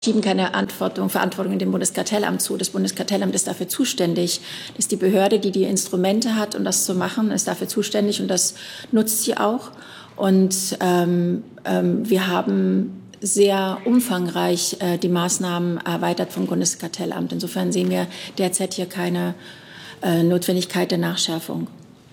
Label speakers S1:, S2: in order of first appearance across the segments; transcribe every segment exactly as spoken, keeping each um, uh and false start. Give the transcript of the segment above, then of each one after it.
S1: schieben keine Verantwortung, Verantwortung dem Bundeskartellamt zu. Das Bundeskartellamt ist dafür zuständig. Das ist die Behörde, die die Instrumente hat, um das zu machen, ist dafür zuständig und das nutzt sie auch. Und ähm, ähm, wir haben sehr umfangreich äh, die Maßnahmen erweitert vom Bundeskartellamt. Insofern sehen wir derzeit hier keine äh, Notwendigkeit der Nachschärfung.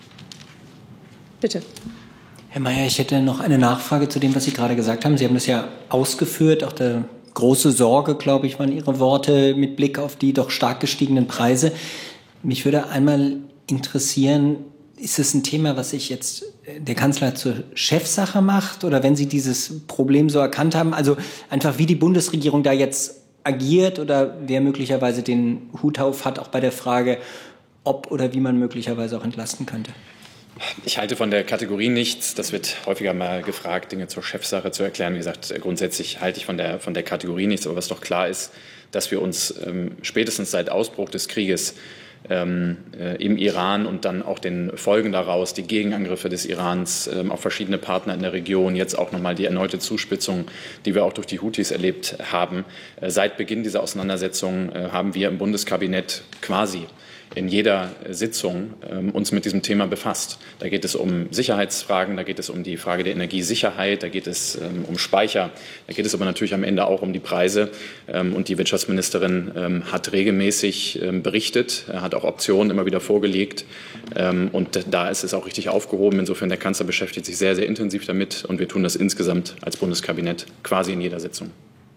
S2: Bitte.
S3: Herr Mayer, ich hätte noch eine Nachfrage zu dem, was Sie gerade gesagt haben. Sie haben das ja ausgeführt, auch der große Sorge, glaube ich, waren Ihre Worte mit Blick auf die doch stark gestiegenen Preise. Mich würde einmal interessieren, ist es ein Thema, was sich jetzt der Kanzler zur Chefsache macht? Oder wenn Sie dieses Problem so erkannt haben, also einfach wie die Bundesregierung da jetzt agiert oder wer möglicherweise den Hut auf hat, auch bei der Frage, ob oder wie man möglicherweise auch entlasten könnte?
S4: Ich halte von der Kategorie nichts. Das wird häufiger mal gefragt, Dinge zur Chefsache zu erklären. Wie gesagt, grundsätzlich halte ich von der, von der Kategorie nichts. Aber was doch klar ist, dass wir uns ähm, spätestens seit Ausbruch des Krieges ähm, äh, im Iran und dann auch den Folgen daraus, die Gegenangriffe des Irans ähm, auf verschiedene Partner in der Region, jetzt auch nochmal die erneute Zuspitzung, die wir auch durch die Houthis erlebt haben. Äh, seit Beginn dieser Auseinandersetzung äh, haben wir im Bundeskabinett quasi in jeder Sitzung ähm, uns mit diesem Thema befasst. Da geht es um Sicherheitsfragen, da geht es um die Frage der Energiesicherheit, da geht es ähm, um Speicher, da geht es aber natürlich am Ende auch um die Preise. Ähm, und die Wirtschaftsministerin ähm, hat regelmäßig ähm, berichtet, hat auch Optionen immer wieder vorgelegt. Ähm, und da ist es auch richtig aufgehoben. Insofern der Kanzler beschäftigt sich sehr, sehr intensiv damit. Und wir tun das insgesamt als Bundeskabinett quasi in jeder Sitzung.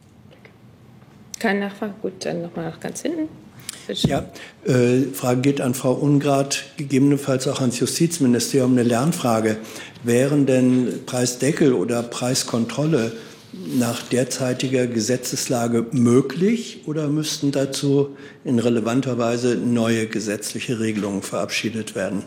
S2: Keine Nachfrage? Gut, dann nochmal nach ganz hinten.
S5: Ja, äh, Frage geht an Frau Ungrad, gegebenenfalls auch ans Justizministerium, eine Lernfrage. Wären denn Preisdeckel oder Preiskontrolle nach derzeitiger Gesetzeslage möglich oder müssten dazu in relevanter Weise neue gesetzliche Regelungen verabschiedet werden?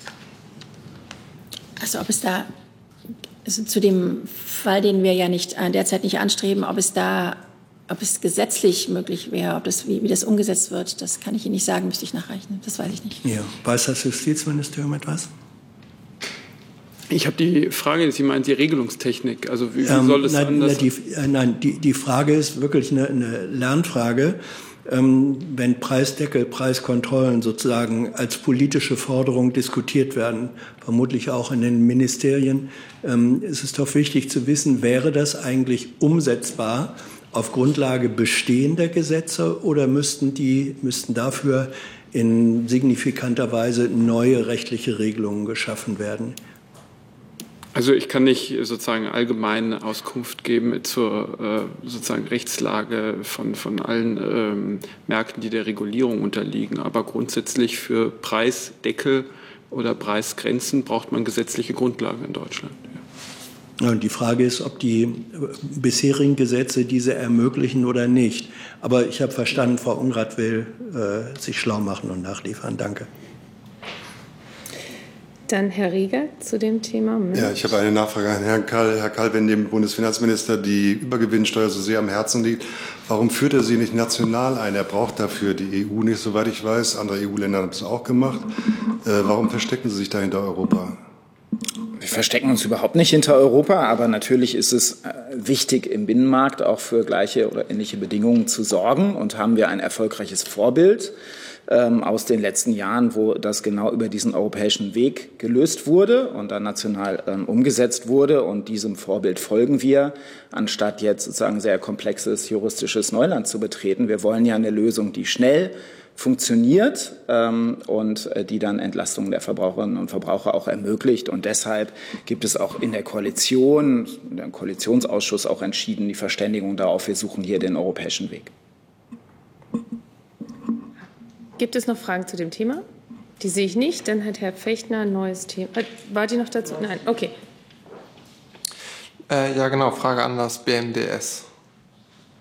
S1: Also ob es da, also zu dem Fall, den wir ja nicht äh, derzeit nicht anstreben, ob es da Ob es gesetzlich möglich wäre, ob das, wie, wie das umgesetzt wird, das kann ich Ihnen nicht sagen, müsste ich nachreichen. Das weiß ich nicht.
S5: Ja. Weiß das Justizministerium etwas?
S6: Ich habe die Frage, Sie meinen die Regelungstechnik. Also wie, wie
S5: ähm,
S6: soll es
S5: nein,
S6: anders?
S5: Die, äh, nein, die, die Frage ist wirklich eine, eine Lernfrage. Ähm, wenn Preisdeckel, Preiskontrollen sozusagen als politische Forderung diskutiert werden, vermutlich auch in den Ministerien, ähm, ist es doch wichtig zu wissen, wäre das eigentlich umsetzbar auf Grundlage bestehender Gesetze oder müssten die, müssten dafür in signifikanter Weise neue rechtliche Regelungen geschaffen werden?
S6: Also ich kann nicht sozusagen allgemeine Auskunft geben zur äh, sozusagen Rechtslage von, von allen ähm, Märkten, die der Regulierung unterliegen. Aber grundsätzlich für Preisdeckel oder Preisgrenzen braucht man gesetzliche Grundlagen in Deutschland. Ja.
S5: Und die Frage ist, ob die bisherigen Gesetze diese ermöglichen oder nicht. Aber ich habe verstanden, Frau Ungrad will äh, sich schlau machen und nachliefern. Danke.
S2: Dann Herr Rieger zu dem Thema. Mensch.
S7: Ja, ich habe eine Nachfrage an Herrn Kall. Herr Kall, wenn dem Bundesfinanzminister die Übergewinnsteuer so sehr am Herzen liegt, warum führt er sie nicht national ein? Er braucht dafür die E U nicht, soweit ich weiß. Andere E U-Länder haben es auch gemacht. Äh, warum verstecken Sie sich da hinter Europa?
S8: Wir verstecken uns überhaupt nicht hinter Europa, aber natürlich ist es wichtig, im Binnenmarkt auch für gleiche oder ähnliche Bedingungen zu sorgen. Und haben wir ein erfolgreiches Vorbild ähm, aus den letzten Jahren, wo das genau über diesen europäischen Weg gelöst wurde und dann national ähm, umgesetzt wurde. Und diesem Vorbild folgen wir, anstatt jetzt sozusagen sehr komplexes juristisches Neuland zu betreten. Wir wollen ja eine Lösung, die schnell funktioniert ähm, und äh, die dann Entlastungen der Verbraucherinnen und Verbraucher auch ermöglicht. Und deshalb gibt es auch in der Koalition, im Koalitionsausschuss auch entschieden, die Verständigung darauf, wir suchen hier den europäischen Weg.
S2: Gibt es noch Fragen zu dem Thema? Die sehe ich nicht. Dann hat Herr Fechtner ein neues Thema. War die noch dazu? Nein, okay.
S9: Äh, ja, genau. Frage an das B M D S.